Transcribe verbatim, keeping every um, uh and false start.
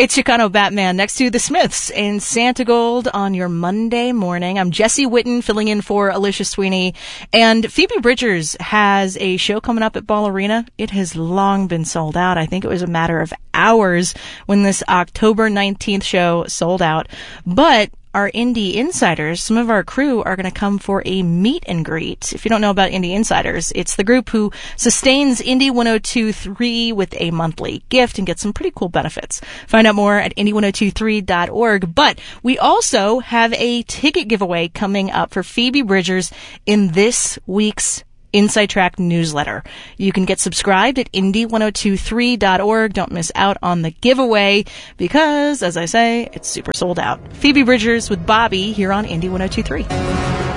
It's Chicano Batman next to the Smiths and Santa Gold on your Monday morning. I'm Jesse Witten filling in for Alicia Sweeney. And Phoebe Bridgers has a show coming up at Ball Arena. It has long been sold out. I think it was a matter of hours when this October nineteenth show sold out. But our Indie Insiders, some of our crew are going to come for a meet and greet. If you don't know about Indie Insiders, it's the group who sustains Indie one oh two point three with a monthly gift and gets some pretty cool benefits. Find out more at indie ten twenty-three dot org. But we also have a ticket giveaway coming up for Phoebe Bridgers in this week's Inside Track newsletter. You can get subscribed at indie ten twenty-three dot org. Don't miss out on the giveaway because, as I say, it's super sold out. Phoebe Bridgers with Bobby here on Indie ten twenty-three.